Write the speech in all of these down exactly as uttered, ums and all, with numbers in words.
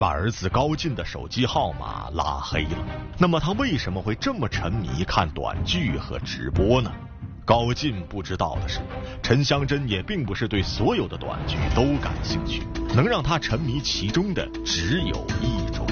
把儿子高进的手机号码拉黑了。那么他为什么会这么沉迷看短剧和直播呢？高进不知道的是，陈香珍也并不是对所有的短剧都感兴趣，能让他沉迷其中的只有一种。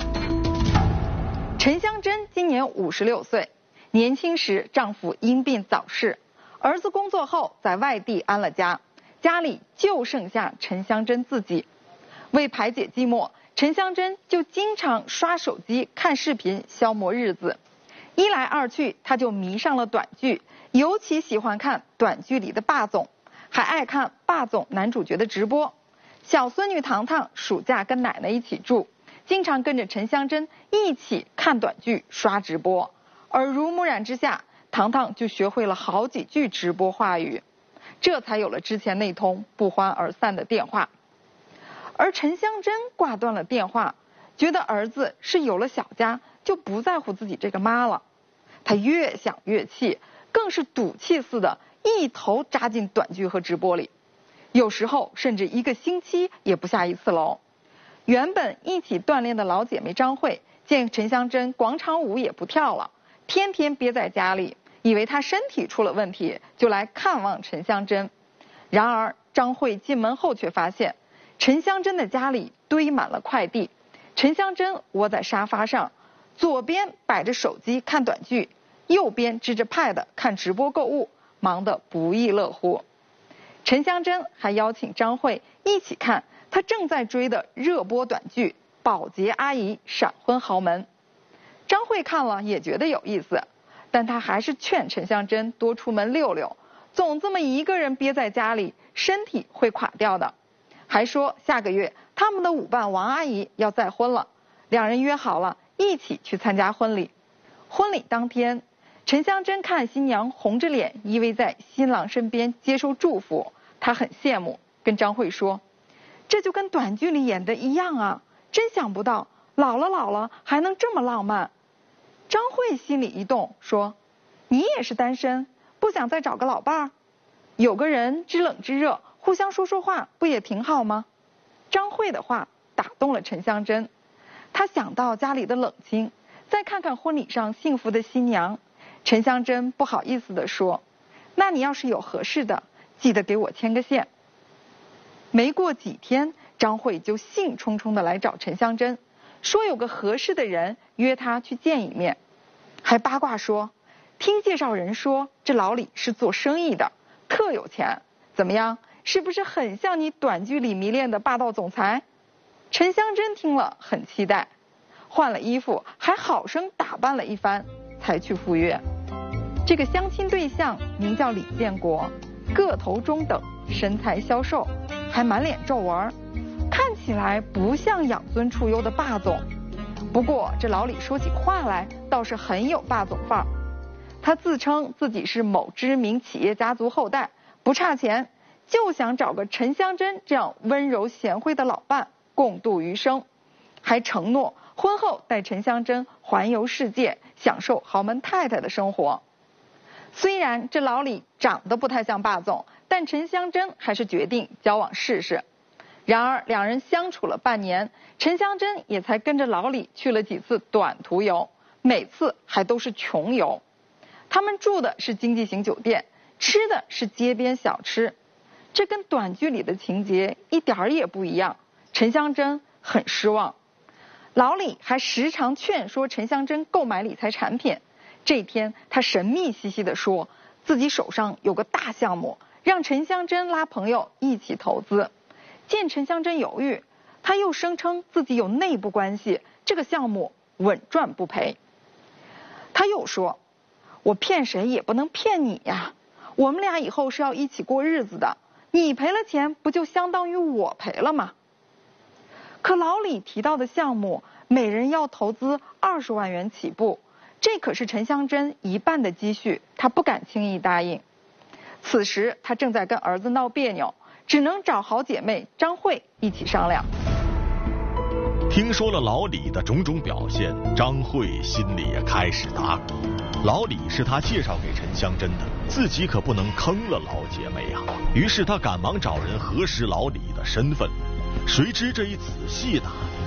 陈香珍今年五十六岁，年轻时丈夫因病早逝，儿子工作后在外地安了家，家里就剩下陈香珍自己。为排解寂寞，陈香珍就经常刷手机看视频消磨日子。一来二去，她就迷上了短剧，尤其喜欢看短剧里的霸总，还爱看霸总男主角的直播。小孙女糖糖暑假跟奶奶一起住，经常跟着陈香珍一起看短剧刷直播，耳濡目染之下，糖糖就学会了好几句直播话语，这才有了之前那通不欢而散的电话。而陈香珍挂断了电话，觉得儿子是有了小家就不在乎自己这个妈了。她越想越气，更是赌气似的一头扎进短剧和直播里，有时候甚至一个星期也不下一次楼。原本一起锻炼的老姐妹张慧见陈香珍广场舞也不跳了，天天憋在家里，以为她身体出了问题，就来看望陈香珍。然而张慧进门后却发现陈香珍的家里堆满了快递，陈香珍窝在沙发上，左边摆着手机看短剧，右边支着 pad 看直播购物，忙得不亦乐乎。陈香珍还邀请张慧一起看她正在追的热播短剧《保洁阿姨闪婚豪门》。张慧看了也觉得有意思，但她还是劝陈香珍多出门溜溜，总这么一个人憋在家里，身体会垮掉的。还说下个月他们的舞伴王阿姨要再婚了，两人约好了一起去参加婚礼。婚礼当天，陈香珍看新娘红着脸依偎在新郎身边接受祝福，她很羡慕，跟张慧说，这就跟短剧里演的一样啊，真想不到老了老了还能这么浪漫。张慧心里一动，说，你也是单身，不想再找个老伴儿？有个人知冷知热，互相说说话不也挺好吗？张慧的话打动了陈香珍，她想到家里的冷清，再看看婚礼上幸福的新娘，陈香珍不好意思地说，那你要是有合适的，记得给我牵个线。没过几天，张慧就兴冲冲地来找陈香珍，说有个合适的人约她去见一面，还八卦说，听介绍人说这老李是做生意的，特有钱，怎么样，是不是很像你短剧里迷恋的霸道总裁？陈香珍听了很期待，换了衣服还好生打扮了一番才去赴约。这个相亲对象名叫李建国，个头中等，身材消瘦，还满脸皱纹，看起来不像养尊处优的霸总。不过这老李说起话来倒是很有霸总范儿。他自称自己是某知名企业家族后代，不差钱，就想找个陈香珍这样温柔贤惠的老伴共度余生，还承诺婚后带陈香珍环游世界，享受豪门太太的生活。虽然这老李长得不太像霸总，但陈香珍还是决定交往试试。然而两人相处了半年，陈香珍也才跟着老李去了几次短途游，每次还都是穷游。他们住的是经济型酒店，吃的是街边小吃，这跟短剧里的情节一点儿也不一样。陈香珍很失望。老李还时常劝说陈香珍购买理财产品。这天他神秘兮兮地说，自己手上有个大项目，让陈香珍拉朋友一起投资。见陈香珍犹豫，他又声称自己有内部关系，这个项目稳赚不赔。他又说，我骗谁也不能骗你呀，我们俩以后是要一起过日子的，你赔了钱不就相当于我赔了吗？可老李提到的项目每人要投资二十万元起步，这可是陈香珍一半的积蓄，他不敢轻易答应。此时他正在跟儿子闹别扭，只能找好姐妹张慧一起商量。 听说了老李的种种表现，张慧心里也开始打鼓。老李是他介绍给陈香珍的，自己可不能坑了老姐妹啊。于是他赶忙找人核实老李的身份，谁知这一仔细打听，